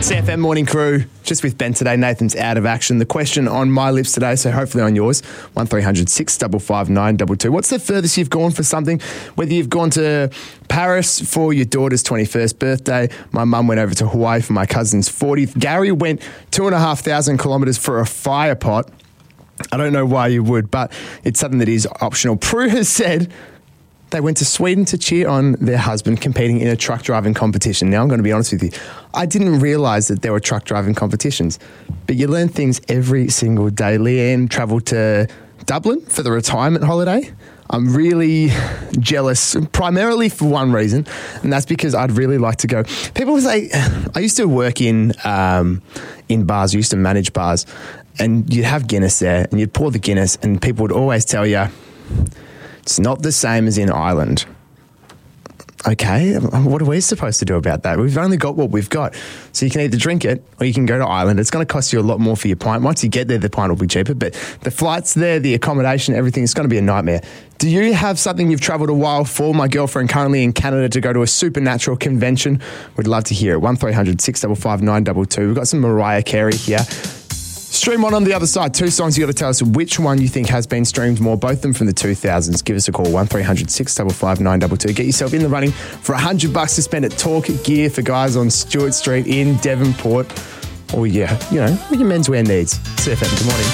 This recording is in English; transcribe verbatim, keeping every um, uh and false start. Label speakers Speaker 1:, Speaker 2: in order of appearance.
Speaker 1: C F M Morning Crew, just with Ben today. Nathan's out of action. The question on my lips today, so hopefully on yours, one three hundred six five five nine two two. What's the furthest you've gone for something? Whether you've gone to Paris for your daughter's twenty-first birthday, my mum went over to Hawaii for my cousin's fortieth. Gary went two and a half thousand kilometres for a fire pot. I don't know why you would, but it's something that is optional. Prue has said they went to Sweden to cheer on their husband competing in a truck driving competition. Now, I'm going to be honest with you. I didn't realise that there were truck driving competitions, but you learn things every single day. Leanne travelled to Dublin for the retirement holiday. I'm really jealous, primarily for one reason, and that's because I'd really like to go. People say, I used to work in um, in bars, I used to manage bars, and you'd have Guinness there, and you'd pour the Guinness, and people would always tell you, it's not the same as in Ireland. Okay, what are we supposed to do about that? We've only got what we've got. So you can either drink it or you can go to Ireland. It's going to cost you a lot more for your pint. Once you get there, the pint will be cheaper, but the flights there, the accommodation, everything, it's going to be a nightmare. Do you have something you've travelled a while for? My girlfriend currently in Canada to go to a supernatural convention. We'd love to hear it. one three hundred six five five nine two two. We've got some Mariah Carey here. Stream on on the other side. Two songs. You got to tell us which one you think has been streamed more. Both of them from the two thousands. Give us a call. one three hundred six five five nine two two. Get yourself in the running for one hundred bucks to spend at Talk Gear for guys on Stewart Street in Devonport. Or, yeah, you know, your menswear needs. C F M, good morning.